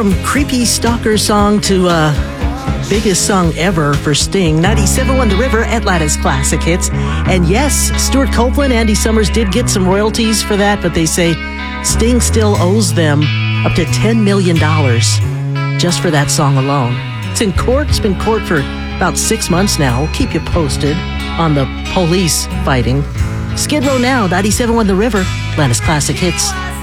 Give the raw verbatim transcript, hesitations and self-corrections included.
from creepy stalker song to uh, biggest song ever for Sting. ninety-seven point one The River, Atlanta's classic hits. And yes, Stuart Copeland, Andy Summers did get some royalties for that, but they say Sting still owes them up to ten million dollars just for that song alone. It's in court. It's been in court for about six months now. We'll keep you posted on the police fighting. Skid Row now, ninety-seven point one The River, Atlanta's classic hits.